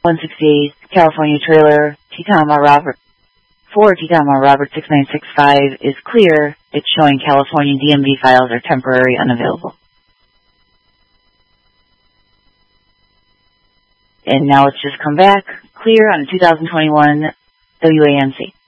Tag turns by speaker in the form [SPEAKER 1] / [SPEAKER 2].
[SPEAKER 1] 168 California trailer, Titama Robert 4 Titama Robert 6965 is clear. It's showing California DMV files are temporary unavailable. And now it's just come back clear on 2021 WAMC.